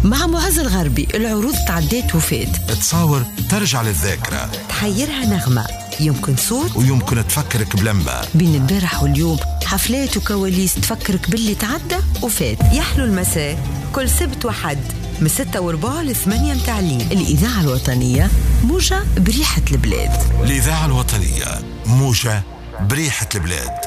مع معز الغربي. العروض تعديت وفات، تصاور ترجع للذاكرة، تحيرها نغمة، يمكن صوت ويمكن تفكرك بلمة. بين البارح واليوم حفلات وكواليس تفكرك باللي تعدى وفات. يحلو المساء كل سبت وحد من 6:15 ل 8 متاع الليل. الإذاعة الوطنية موجة بريحة البلاد. الإذاعة الوطنية موجة بريحة البلاد.